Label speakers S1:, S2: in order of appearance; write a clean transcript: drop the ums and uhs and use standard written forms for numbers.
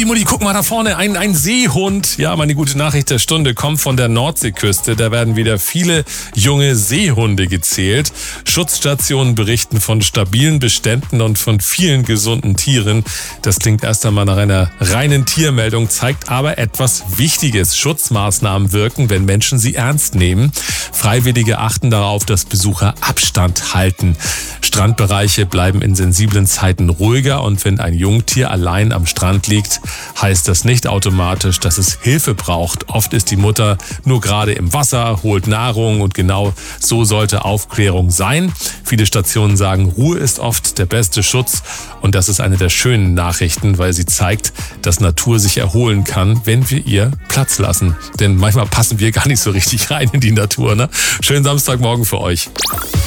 S1: Mutti, guck mal da vorne, ein Seehund. Ja, meine gute Nachricht der Stunde kommt von der Nordseeküste. Da werden wieder viele junge Seehunde gezählt. Schutzstationen berichten von stabilen Beständen und von vielen gesunden Tieren. Das klingt erst einmal nach einer reinen Tiermeldung, zeigt aber etwas Wichtiges. Schutzmaßnahmen wirken, wenn Menschen sie ernst nehmen. Freiwillige achten darauf, dass Besucher Abstand halten. Strandbereiche bleiben in sensiblen Zeiten ruhiger und wenn ein Jungtier allein am Strand liegt, heißt das nicht automatisch, dass es Hilfe braucht. Oft ist die Mutter nur gerade im Wasser, holt Nahrung und genau so sollte Aufklärung sein. Viele Stationen sagen, Ruhe ist oft der beste Schutz und das ist eine der schönen Nachrichten, weil sie zeigt, dass Natur sich erholen kann, wenn wir ihr Platz lassen. Denn manchmal passen wir gar nicht so richtig rein in die Natur, ne? Schönen Samstagmorgen für euch.